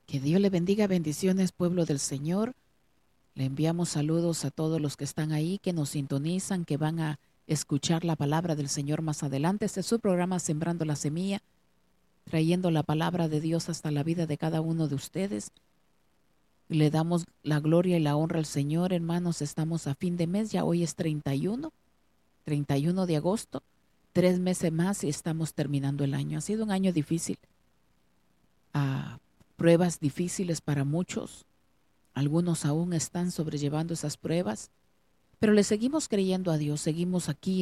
Que Dios le bendiga, bendiciones, pueblo del Señor. Le enviamos saludos a todos los que están ahí, que nos sintonizan, que van a escuchar la palabra del Señor más adelante. Este es su programa Sembrando la Semilla, trayendo la palabra de Dios hasta la vida de cada uno de ustedes. Le damos la gloria y la honra al Señor, hermanos. Estamos a fin de mes, ya hoy es 31 de agosto, 3 meses más y estamos terminando el año. Ha sido un año difícil, pruebas difíciles para muchos. Algunos aún están sobrellevando esas pruebas, pero le seguimos creyendo a Dios, seguimos aquí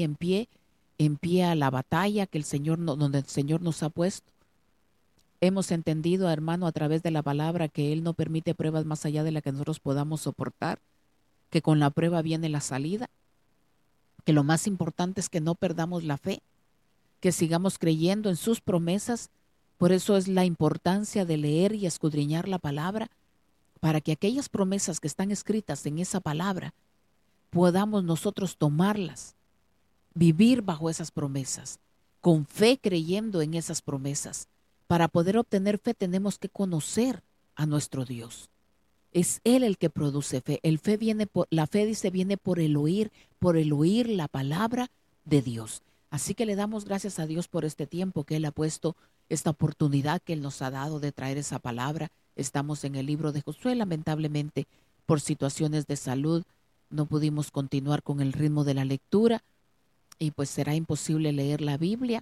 en pie a la batalla que el Señor, donde el Señor nos ha puesto. Hemos entendido, hermano, a través de la palabra que Él no permite pruebas más allá de la que nosotros podamos soportar, que con la prueba viene la salida, que lo más importante es que no perdamos la fe, que sigamos creyendo en sus promesas. Por eso es la importancia de leer y escudriñar la palabra, para que aquellas promesas que están escritas en esa palabra podamos nosotros tomarlas, vivir bajo esas promesas, con fe creyendo en esas promesas. Para poder obtener fe tenemos que conocer a nuestro Dios. Es Él el que produce fe. La fe dice viene por el oír la palabra de Dios. Así que le damos gracias a Dios por este tiempo que Él ha puesto, esta oportunidad que Él nos ha dado de traer esa palabra. Estamos en el libro de Josué, lamentablemente por situaciones de salud no pudimos continuar con el ritmo de la lectura y pues será imposible leer la Biblia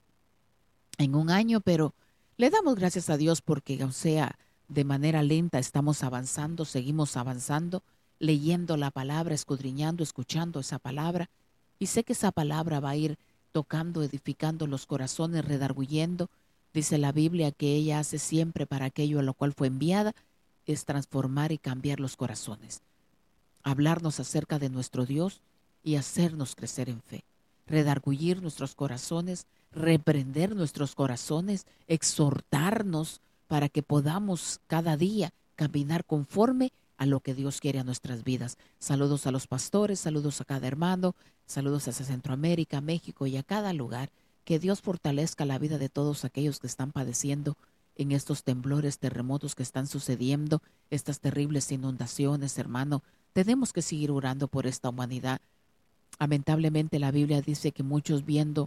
en un año, pero le damos gracias a Dios porque, o sea, de manera lenta estamos avanzando, seguimos avanzando, leyendo la palabra, escudriñando, escuchando esa palabra. Y sé que esa palabra va a ir tocando, edificando los corazones, redarguyendo. Dice la Biblia que ella hace siempre para aquello a lo cual fue enviada, es transformar y cambiar los corazones, hablarnos acerca de nuestro Dios y hacernos crecer en fe, redargullir nuestros corazones, reprender nuestros corazones, exhortarnos para que podamos cada día caminar conforme a lo que Dios quiere a nuestras vidas. Saludos a los pastores, saludos a cada hermano, saludos hacia Centroamérica, México y a cada lugar. Que Dios fortalezca la vida de todos aquellos que están padeciendo en estos temblores, terremotos que están sucediendo, estas terribles inundaciones, hermano. Tenemos que seguir orando por esta humanidad. Lamentablemente la Biblia dice que muchos viendo,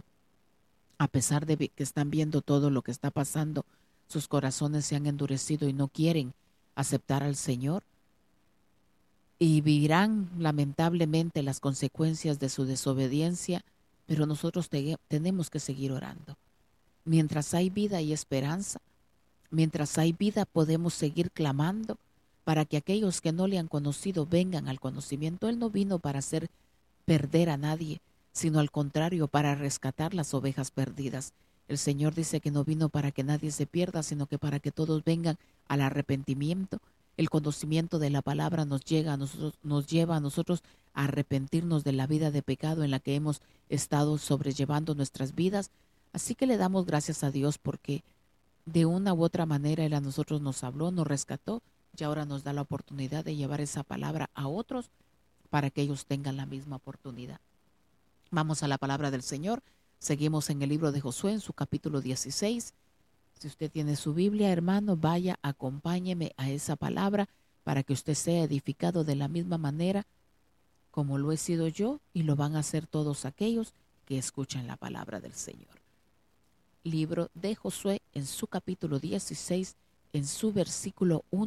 a pesar de que están viendo todo lo que está pasando, sus corazones se han endurecido y no quieren aceptar al Señor y vivirán lamentablemente las consecuencias de su desobediencia, pero nosotros tenemos que seguir orando. Mientras hay vida y esperanza, mientras hay vida podemos seguir clamando para que aquellos que no le han conocido vengan al conocimiento. Él no vino para hacer perder a nadie, sino al contrario, para rescatar las ovejas perdidas. El Señor dice que no vino para que nadie se pierda, sino que para que todos vengan al arrepentimiento. El conocimiento de la palabra nos lleva a nosotros a arrepentirnos de la vida de pecado en la que hemos estado sobrellevando nuestras vidas. Así que le damos gracias a Dios porque de una u otra manera Él a nosotros nos habló, nos rescató y ahora nos da la oportunidad de llevar esa palabra a otros para que ellos tengan la misma oportunidad. Vamos a la palabra del Señor. Seguimos en el libro de Josué, en su capítulo 16. Si usted tiene su Biblia, hermano, vaya, acompáñeme a esa palabra para que usted sea edificado de la misma manera como lo he sido yo y lo van a hacer todos aquellos que escuchan la palabra del Señor. Libro de Josué, en su capítulo 16, en su versículo 1.